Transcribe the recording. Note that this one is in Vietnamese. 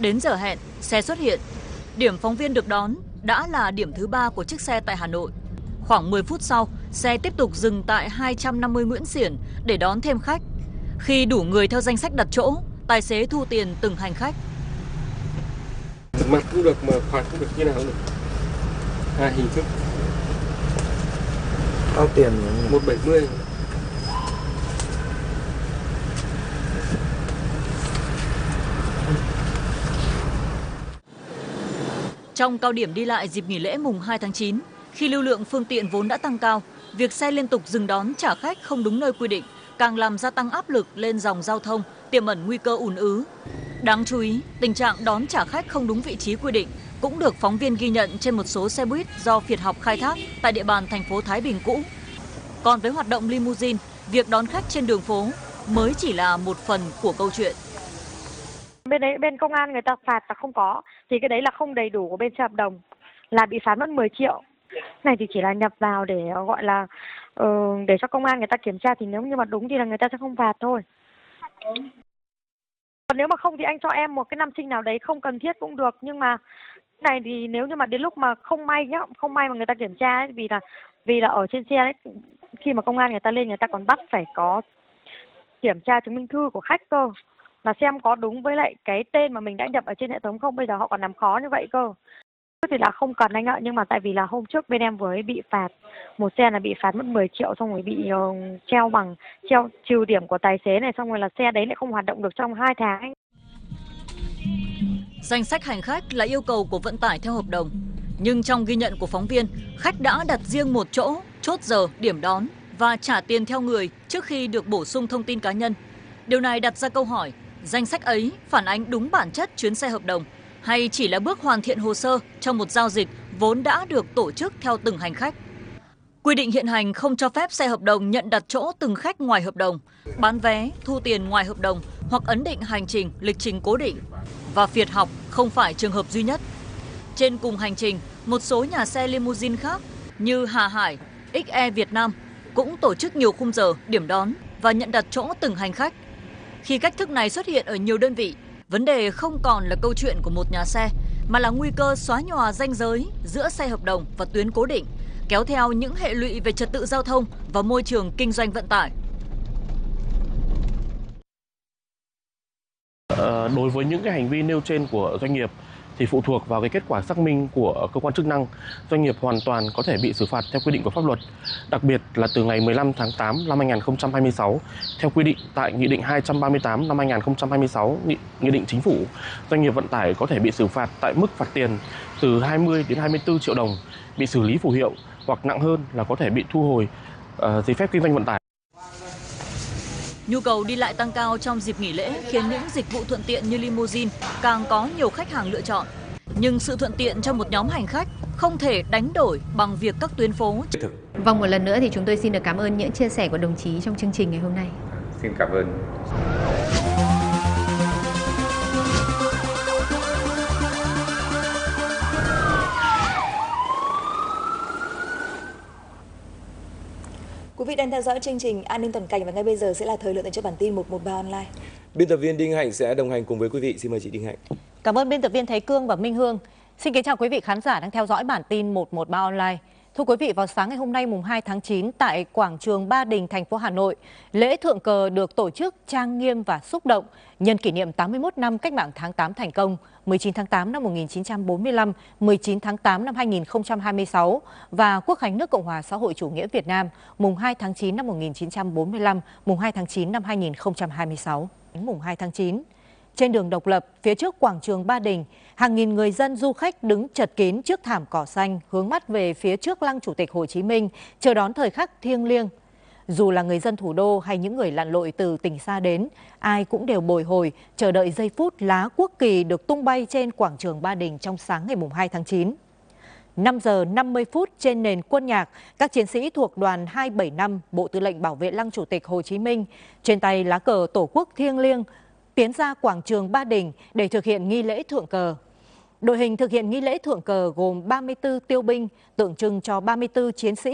Đến giờ hẹn, xe xuất hiện. Điểm phóng viên được đón đã là điểm thứ 3 của chiếc xe tại Hà Nội. Khoảng 10 phút sau, xe tiếp tục dừng tại 250 Nguyễn Xiển để đón thêm khách. Khi đủ người theo danh sách đặt chỗ, tài xế thu tiền từng hành khách. Mặt cũng được mà phạt cũng được, như nào được. Hai hình thức. Bao tiền? 170. Trong cao điểm đi lại dịp nghỉ lễ mùng 2 tháng 9, khi lưu lượng phương tiện vốn đã tăng cao, việc xe liên tục dừng đón trả khách không đúng nơi quy định càng làm gia tăng áp lực lên dòng giao thông, tiềm ẩn nguy cơ ùn ứ. Đáng chú ý, tình trạng đón trả khách không đúng vị trí quy định cũng được phóng viên ghi nhận trên một số xe buýt do Việt học khai thác tại địa bàn thành phố Thái Bình cũ. Còn với hoạt động limousine, việc đón khách trên đường phố mới chỉ là một phần của câu chuyện. Bên công an người ta phạt là không có, thì cái đấy là không đầy đủ của bên xe hợp đồng, là bị phạt mất 10 triệu. Này thì chỉ là nhập vào để gọi là để cho công an người ta kiểm tra, thì nếu như mà đúng thì là người ta sẽ không phạt thôi. Còn nếu mà không thì anh cho em một cái năm sinh nào đấy không cần thiết cũng được, nhưng mà này thì nếu như mà đến lúc mà không may mà người ta kiểm tra ấy, vì là ở trên xe ấy, khi mà công an người ta lên người ta còn bắt phải có kiểm tra chứng minh thư của khách cơ, là xem có đúng với lại cái tên mà mình đã nhập ở trên hệ thống không. Bây giờ họ còn làm khó như vậy cơ. Thì là không cần anh ạ, nhưng mà tại vì là hôm trước bên em vừa bị phạt, một xe là bị phạt mất 10 triệu, xong rồi bị treo trừ điểm của tài xế này, xong rồi là xe đấy lại không hoạt động được trong 2 tháng. Danh sách hành khách là yêu cầu của vận tải theo hợp đồng, nhưng trong ghi nhận của phóng viên, khách đã đặt riêng một chỗ, chốt giờ, điểm đón và trả tiền theo người trước khi được bổ sung thông tin cá nhân. Điều này đặt ra câu hỏi, danh sách ấy phản ánh đúng bản chất chuyến xe hợp đồng hay chỉ là bước hoàn thiện hồ sơ trong một giao dịch vốn đã được tổ chức theo từng hành khách. Quy định hiện hành không cho phép xe hợp đồng nhận đặt chỗ từng khách ngoài hợp đồng, bán vé, thu tiền ngoài hợp đồng hoặc ấn định hành trình, lịch trình cố định. Và Việt học không phải trường hợp duy nhất. Trên cùng hành trình, một số nhà xe limousine khác như Hà Hải, XE Việt Nam cũng tổ chức nhiều khung giờ, điểm đón và nhận đặt chỗ từng hành khách. Khi cách thức này xuất hiện ở nhiều đơn vị, vấn đề không còn là câu chuyện của một nhà xe, mà là nguy cơ xóa nhòa ranh giới giữa xe hợp đồng và tuyến cố định, kéo theo những hệ lụy về trật tự giao thông và môi trường kinh doanh vận tải. Đối với những cái hành vi nêu trên của doanh nghiệp thì phụ thuộc vào cái kết quả xác minh của cơ quan chức năng, doanh nghiệp hoàn toàn có thể bị xử phạt theo quy định của pháp luật, đặc biệt là từ ngày 15 tháng 8 năm 2026 theo quy định tại Nghị định 238 năm 2026, Nghị định Chính phủ. Doanh nghiệp vận tải có thể bị xử phạt tại mức phạt tiền từ 20 đến 24 triệu đồng, bị xử lý phù hiệu hoặc nặng hơn là có thể bị thu hồi giấy phép kinh doanh vận tải. Nhu cầu đi lại tăng cao trong dịp nghỉ lễ khiến những dịch vụ thuận tiện như limousine càng có nhiều khách hàng lựa chọn. Nhưng sự thuận tiện cho một nhóm hành khách không thể đánh đổi bằng việc các tuyến phố. Vâng, một lần nữa thì chúng tôi xin được cảm ơn những chia sẻ của đồng chí trong chương trình ngày hôm nay. Xin cảm ơn. Quý vị đang theo dõi chương trình An ninh toàn cảnh và ngay bây giờ sẽ là thời lượng dành cho bản tin 113 online. Biên tập viên Đinh Hạnh sẽ đồng hành cùng với quý vị. Xin mời chị Đinh Hạnh. Cảm ơn biên tập viên Thái Cương và Minh Hương. Xin kính chào quý vị khán giả đang theo dõi bản tin 113 online. Thưa quý vị, vào sáng ngày hôm nay mùng 2 tháng 9 tại quảng trường Ba Đình, thành phố Hà Nội, lễ thượng cờ được tổ chức trang nghiêm và xúc động nhân kỷ niệm 81 năm Cách mạng tháng 8 thành công, 19 tháng 8 năm 1945, 19 tháng 8 năm 2026 và Quốc khánh nước Cộng hòa xã hội chủ nghĩa Việt Nam, mùng 2 tháng 9 năm 1945, mùng 2 tháng 9 năm 2026. Mùng 2 tháng 9, trên đường Độc Lập, phía trước quảng trường Ba Đình, hàng nghìn người dân du khách đứng chật kín trước thảm cỏ xanh, hướng mắt về phía trước lăng Chủ tịch Hồ Chí Minh, chờ đón thời khắc thiêng liêng. Dù là người dân thủ đô hay những người lặn lội từ tỉnh xa đến, ai cũng đều bồi hồi chờ đợi giây phút lá quốc kỳ được tung bay trên quảng trường Ba Đình trong sáng ngày mùng 2 tháng 9. 5 giờ 50 phút trên nền quân nhạc, các chiến sĩ thuộc đoàn 275 Bộ Tư lệnh Bảo vệ Lăng Chủ tịch Hồ Chí Minh, trên tay lá cờ Tổ quốc thiêng liêng, tiến ra quảng trường Ba Đình để thực hiện nghi lễ thượng cờ. Đội hình thực hiện nghi lễ thượng cờ gồm 34 tiêu binh, tượng trưng cho 34 chiến sĩ